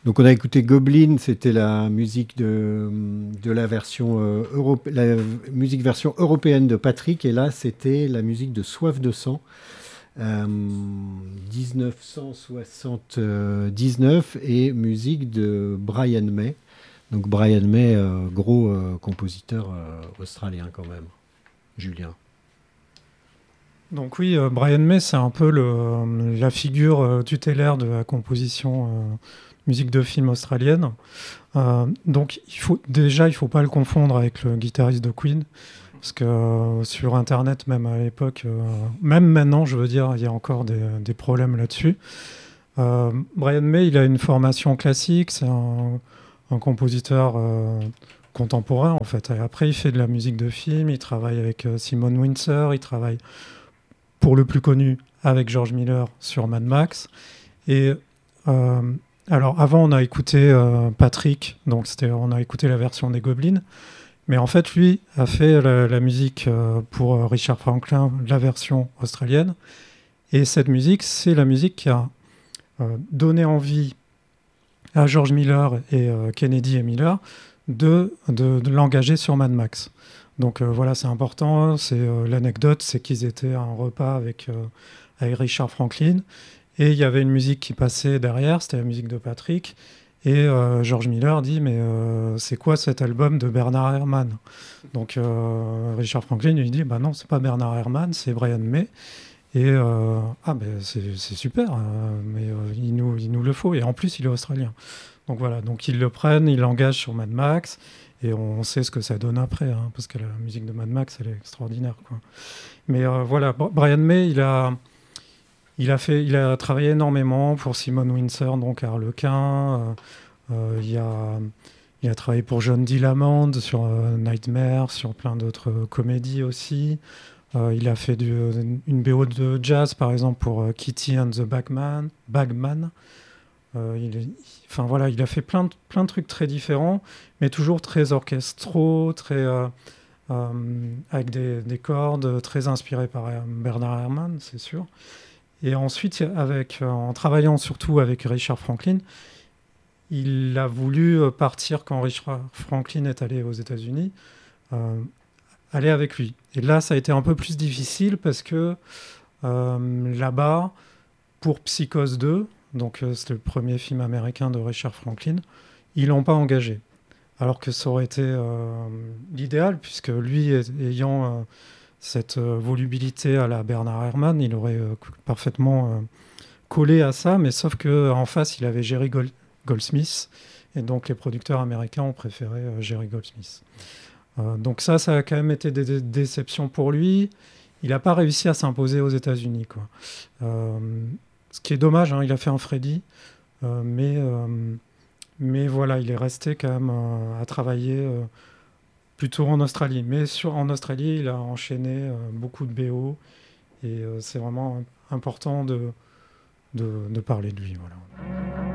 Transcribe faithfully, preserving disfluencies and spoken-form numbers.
Donc on a écouté Goblin, c'était la musique de, de la version euh, europe- la musique version européenne de Patrick, et là c'était la musique de Soif de sang, euh, dix-neuf cent soixante-dix-neuf, et musique de Brian May. Donc Brian May, euh, gros euh, compositeur euh, australien quand même, Julien. Donc oui, euh, Brian May, c'est un peu le, la figure euh, tutélaire de la composition euh, musique de film australienne. Euh, donc il faut, déjà, il ne faut pas le confondre avec le guitariste de Queen, parce que euh, sur Internet, même à l'époque, euh, même maintenant, je veux dire, il y a encore des, des problèmes là-dessus. Euh, Brian May, il a une formation classique, c'est un, un compositeur euh, contemporain en fait. Et après, il fait de la musique de film, il travaille avec euh, Simon Windsor, il travaille pour le plus connu avec George Miller sur Mad Max. Et euh, alors avant, on a écouté euh, Patrick, donc c'était, on a écouté la version des Goblins. Mais en fait, lui a fait la, la musique euh, pour euh, Richard Franklin, la version australienne. Et cette musique, c'est la musique qui a euh, donné envie à George Miller et euh, Kennedy et Miller de, de, de l'engager sur Mad Max. Donc euh, voilà, c'est important. C'est euh, l'anecdote, c'est qu'ils étaient à un repas avec, euh, avec Richard Franklin et il y avait une musique qui passait derrière, c'était la musique de Patrick. Et euh, George Miller dit mais euh, c'est quoi cet album de Bernard Herrmann? Donc euh, Richard Franklin lui dit bah non, c'est pas Bernard Herrmann, c'est Brian May. Et euh, ah ben c'est, c'est super, euh, mais euh, il, nous, il nous le faut. Et en plus, il est australien. Donc voilà, donc ils le prennent, ils l'engagent sur Mad Max, et on sait ce que ça donne après, hein, parce que la musique de Mad Max, elle est extraordinaire, quoi. Mais euh, voilà, Brian May, il a, il a fait, il a travaillé énormément pour Simon Windsor, donc Harlequin. Euh, euh, il, a, il a travaillé pour John D. Lamond sur euh, Nightmare, sur plein d'autres euh, comédies aussi. Euh, il a fait du, une B O de jazz, par exemple, pour euh, Kitty and the Bagman. Bagman. Euh, il, est- enfin voilà, il a fait plein de, plein de trucs très différents, mais toujours très orchestraux, très, euh, euh, avec des, des cordes, très inspirés par euh, Bernard Herrmann, c'est sûr. Et ensuite, avec, euh, en travaillant surtout avec Richard Franklin, il a voulu euh, partir quand Richard Franklin est allé aux États-Unis, euh, aller avec lui. Et là, ça a été un peu plus difficile parce que euh, là-bas, pour Psychose deux, donc euh, c'était le premier film américain de Richard Franklin, ils l'ont pas engagé. Alors que ça aurait été euh, l'idéal, puisque lui, ayant euh, cette euh, volubilité à la Bernard Herrmann, il aurait euh, parfaitement euh, collé à ça, mais sauf qu'en face, il avait Jerry Gold- Goldsmith, et donc les producteurs américains ont préféré euh, Jerry Goldsmith. Euh, donc ça, ça a quand même été des, des déceptions pour lui. Il n'a pas réussi à s'imposer aux États-Unis, quoi. Euh, ce qui est dommage, hein, il a fait un Freddy, euh, mais, euh, mais voilà, il est resté quand même euh, à travailler euh, plutôt en Australie. Mais sur, en Australie, il a enchaîné euh, beaucoup de B O et euh, c'est vraiment important de, de, de parler de lui. Voilà.